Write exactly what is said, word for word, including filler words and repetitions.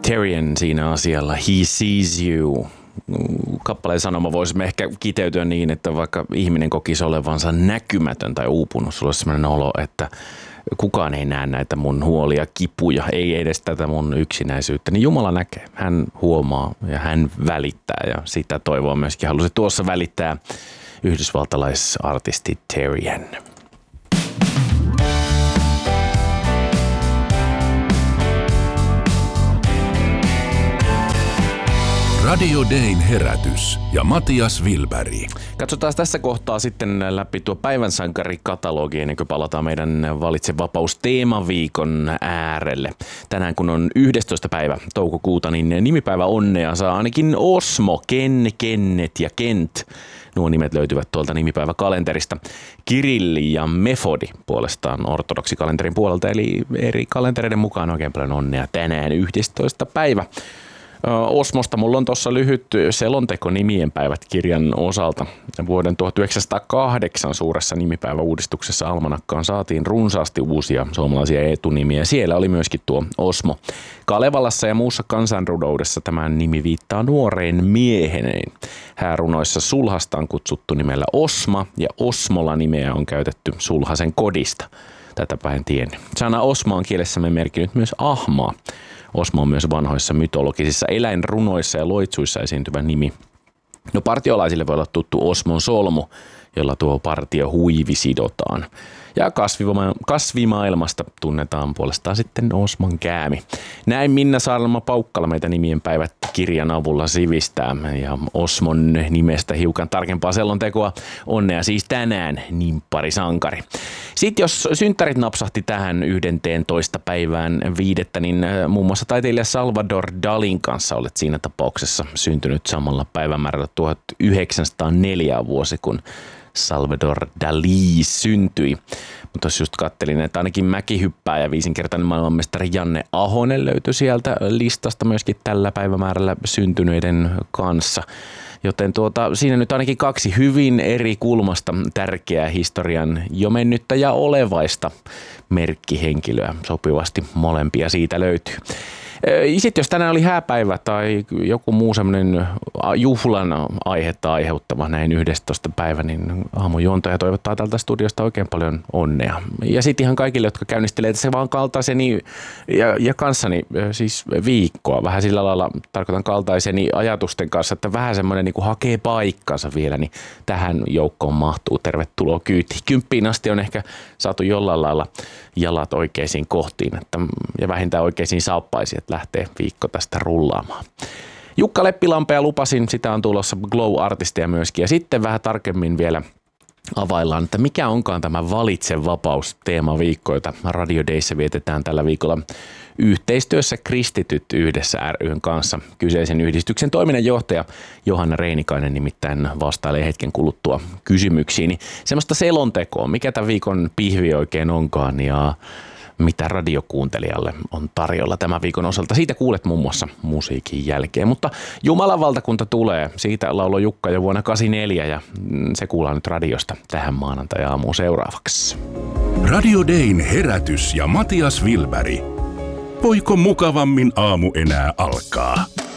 Terrian siinä asialla He Sees You. Kappaleen sanoma voisi ehkä kiteytyä niin, että vaikka ihminen kokisi olevansa näkymätön tai uupunut, sulla olisi sellainen olo, että kukaan ei näe näitä mun huolia, kipuja, ei edes tätä mun yksinäisyyttä, niin Jumala näkee. Hän huomaa ja hän välittää ja sitä toivoa myöskin halusi tuossa välittää yhdysvaltalaisartisti Terrian. Radio Dayn herätys ja Matias Wilberg. Katsotaan tässä kohtaa sitten läpi tuo päivän sankarikatalogi ennen kuin palataan meidän Valitse vapaus -teemaviikon äärelle. Tänään kun on yhdestoista päivä toukokuuta, niin nimipäivä onnea saa ainakin Osmo, Ken, Kennet ja Kent. Nuo nimet löytyvät tuolta nimipäiväkalenterista. Kirilli ja Mefodi puolestaan ortodoksikalenterin puolelta, eli eri kalentereiden mukaan oikein paljon onnea tänään yhdestoista päivä. Osmosta mulla on tuossa lyhyt selonteko nimien päivät -kirjan osalta. Vuoden tuhatyhdeksänsataakahdeksan suuressa nimipäiväuudistuksessa almanakkaan saatiin runsaasti uusia suomalaisia etunimiä. Siellä oli myöskin tuo Osmo. Kalevalassa ja muussa kansanrunoudessa tämä nimi viittaa nuoreen mieheneen. Häärunoissa sulhasta on kutsuttu nimellä Osma ja Osmola nimeä on käytetty sulhasen kodista. Tätäpä en tiennyt. Sana Osma on kielessämme merkinnyt myös ahmaa. Osmo on myös vanhoissa mytologisissa eläinrunoissa ja loitsuissa esiintyvä nimi. No partiolaisille voi olla tuttu Osmon solmu, jolla tuo partio huivi sidotaan. Ja kasvima- kasvimaailmasta tunnetaan puolestaan sitten Osmon käämi. Näin Minna Saarelma-Paukkala meitä nimien päivät -kirjan avulla sivistää. Ja Osmon nimestä hiukan tarkempaa selontekoa. Onnea siis tänään, nimppari sankari. Sitten jos synttärit napsahti tähän yhdentoista päivään viidettä, niin muun muassa taiteilija Salvador Dalin kanssa olet siinä tapauksessa syntynyt samalla päivämäärällä tuhatyhdeksänsataaneljä vuosi, kun Salvador Dalí syntyi. Mutta jos just kattelin, että ainakin mäkihyppääjä ja viisinkertainen maailmanmestari Janne Ahonen löytyi sieltä listasta myöskin tällä päivämäärällä syntyneiden kanssa. Joten tuota, siinä nyt ainakin kaksi hyvin eri kulmasta tärkeää historian jo mennyttä ja olevaista merkkihenkilöä. Sopivasti molempia siitä löytyy. Sitten jos tänään oli hääpäivä tai joku muu semmoinen juhlan aihetta aiheuttava näin yhdestoista päivä, niin aamujuontaja toivottaa tältä studiosta oikein paljon onnea. Ja sitten ihan kaikille, jotka käynnistelee tässä vaan kaltaiseni ja, ja kanssani siis viikkoa, vähän sillä lailla tarkoitan kaltaiseni ajatusten kanssa, että vähän semmoinen niin kuin hakee paikkansa vielä, niin tähän joukkoon mahtuu. Tervetuloa kyytiin. Kymppiin asti on ehkä saatu jollain lailla jalat oikeisiin kohtiin että, ja vähintään oikeisiin saappaisiin, että lähtee viikko tästä rullaamaan. Jukka Leppilampea lupasin, sitä on tulossa Glow-artisteja myöskin. Ja sitten vähän tarkemmin vielä availlaan, että mikä onkaan tämä Valitse vapaus -teemaviikko, jota Radio Dayssä vietetään tällä viikolla yhteistyössä Kristityt yhdessä ry:n kanssa. Kyseisen yhdistyksen toiminnanjohtaja Johanna Reinikainen nimittäin vastailee hetken kuluttua kysymyksiin. Semmoista selontekoa, mikä tämän viikon pihvi oikein onkaan ja mitä radiokuuntelijalle on tarjolla tämän viikon osalta. Siitä kuulet muun muassa musiikin jälkeen, mutta Jumalan valtakunta tulee. Siitä lauloi Jukka jo vuonna kahdeksankymmentäneljä ja se kuullaan nyt radiosta tähän maanantai-aamuun seuraavaksi. Radio Dayn herätys ja Matias Wilberg. Voiko mukavammin aamu enää alkaa?